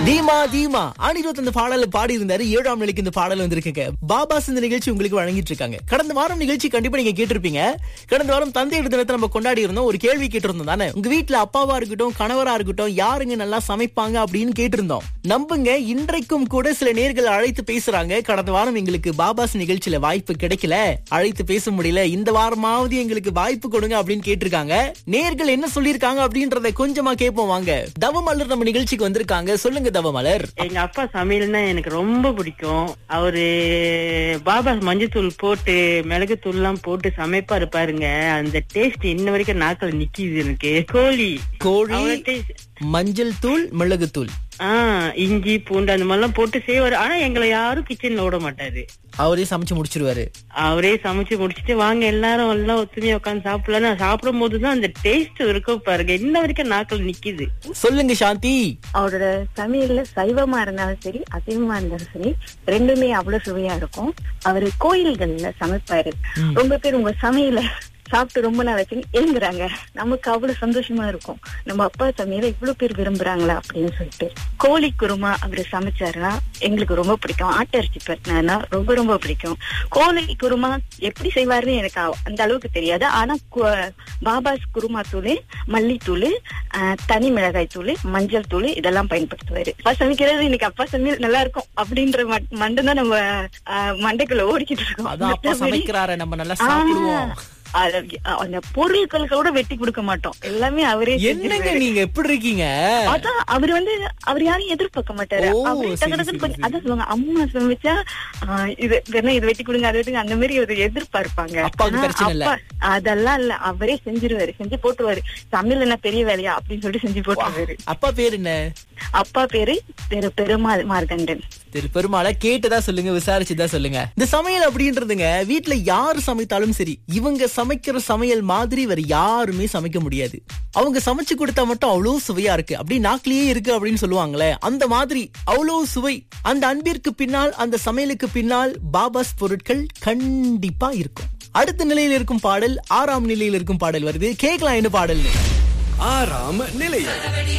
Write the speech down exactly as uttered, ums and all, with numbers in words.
தீமா தீமா அனிருத் அந்த பாடல பாடி இருந்தாரு. ஏழாம் நிலைக்கு இந்த பாடல் வந்திருக்குங்க. பாபாஸ் இந்த நிகழ்ச்சி உங்களுக்கு வழங்கிட்டு இருக்காங்க. கடந்த வாரம் நிகழ்ச்சி கண்டிப்பா நீங்க கேட்டிருப்பீங்க. கடந்த வாரம் தந்தையர் தினத்தை நம்ம கொண்டாடி இருந்தோம். ஒரு கேள்வி கேட்டிருந்தோம் தானே, உங்க வீட்டுல அப்பாவா இருக்கட்டும் கணவரா இருக்கட்டும் யாருங்க நல்லா சமைப்பாங்க அப்படின்னு கேட்டிருந்தோம். நம்புங்க, இன்றைக்கும் கூட சில நேர்கள் அழைத்து பேசுறாங்க. கடந்த வாரம் எங்களுக்கு பாபாஸ் நிகழ்ச்சியில வாய்ப்பு கிடைக்கல, அழைத்து பேச முடியல, இந்த வாரமாவது எங்களுக்கு வாய்ப்பு கொடுங்க அப்படின்னு கேட்டிருக்காங்க. நேர்கள் என்ன சொல்லிருக்காங்க அப்படின்றத கொஞ்சமா கேட்போம் வாங்க. தவமலர் நம்ம நிகழ்ச்சிக்கு வந்திருக்காங்க. சொல்லுங்க தவமலர். எங்க அப்பா சமையல்னா எனக்கு ரொம்ப பிடிக்கும். அவரு பாபா மஞ்சத்தூள் போட்டு மிளகு தூள் எல்லாம் போட்டு சமைப்பாரு பாருங்க, அந்த டேஸ்ட் இன்ன வரைக்கும் நாக்கில் நிக்கிது எனக்கு. கோழி கோழி மஞ்சள் தூள் மிளகு தூள் ஆஹ் இஞ்சி பூண்டு அந்த மாதிரிலாம் போட்டு செய்வாரு. ஆனா எங்களை யாரும் கிச்சன்ல விட மாட்டாரு. அவரே சமைச்சு முடிச்சிருவாரு. அவரே சமைச்சு முடிச்சுட்டு வாங்க எல்லாரும் எல்லாம் ஒத்துமையா உட்காந்து சாப்பிடலாம். சாப்பிடும் போதுதான் அந்த டேஸ்ட் இருக்கும் பாருங்க, இன்ன வரைக்கும் நாக்கில் நிக்குது. சொல்லுங்க சாந்தி. அவரோட சமையல்ல சைவமா இருந்தாலும் சரி அசைவமா இருந்தாலும் சரி ரெண்டுமே அவ்வளவு சுவையா இருக்கும். அவரு கோயில்கள்ல சமைப்பாரு. ரொம்ப பேர் உங்க சமையல சாப்பிட்டு ரொம்ப நாள் வச்சு எழுங்குறாங்க. நமக்கு அவ்வளவு சந்தோஷமா இருக்கும், நம்ம அப்பா சமையல இவ்வளவு பேர் விரும்புறாங்களா அப்படின்னு சொல்லிட்டு. கோழி குருமா அவரு சமைச்சாருன்னா எங்களுக்கு ரொம்ப பிடிக்கும். ஆட்டரிசி பட்டினா ரொம்ப ரொம்ப பிடிக்கும். கோழி குருமா எப்படி செய்வாருன்னு எனக்கு அந்த அளவுக்கு தெரியாது. ஆனா பாபாஸ் குருமா தூள், மல்லித்தூள், தனி மிளகாய் தூள், மஞ்சள் தூள் இதெல்லாம் பயன்படுத்துவாரு. அப்பா சமைக்கிறது இன்னைக்கு அப்பா சமையல் நல்லா இருக்கும் அப்படின்ற மண்டை தான் நம்ம மண்டைக்குள்ள ஓடிக்கிட்டு இருக்கோம். நம்ம நல்லா சாப்பிடுவோம். அந்த பொருட்கள் கூட வெட்டி கொடுக்க மாட்டோம், எல்லாமே அவரே. என்னங்க நீங்க எப்படி இருக்கீங்க? அதான் அவர் வந்து அவர் யாரையும் எதிர்பார்க்க மாட்டாரு. அதான் சொல்லுவாங்க, அம்மா சமைச்சா இது வேணா இது வெட்டி கொடுங்க அது வெட்டுங்க அந்த மாதிரி ஒரு எதிர்பார்ப்பாங்க. அதெல்லாம் இல்ல, அவரே செஞ்சிருவாரு, செஞ்சு போட்டுருவாரு. சமையல் என்ன பெரிய வேலையா அப்படின்னு சொல்லிட்டு செஞ்சு போட்டுருவாரு. அப்பா பேரு என்ன? அப்பா பேரு திரு பெருமாள் மார்கண்டன். திரு பெருமாளை கேட்டுதான் சொல்லுங்க, விசாரிச்சுதான் சொல்லுங்க. இந்த சமையல் அப்படின்றதுங்க வீட்டுல யாரு சமைத்தாலும் சரி, இவங்க சமைக்கிற சமையல் மாதிரி வேற யாருமே சமைக்க முடியாது. அவங்க சமைச்சு கொடுத்தா மட்டும் அவ்வளவு சுவையா இருக்கு, அப்படி நாக்கிலேயே இருக்கு அப்படின்னு சொல்லுவாங்களே, அந்த மாதிரி அவ்வளவு சுவை. அந்த அன்பிற்கு பின்னால், அந்த சமையலுக்கு பின்னால் பாபாஸ் பொருட்கள் கண்டிப்பா இருக்கும். அடுத்த நிலையில் இருக்கும் பாடல் ஆறாம் நிலையில் இருக்கும் பாடல் வருது. கேட்கலாம் என்ன பாடல்? ஆறாம் நிலையம்.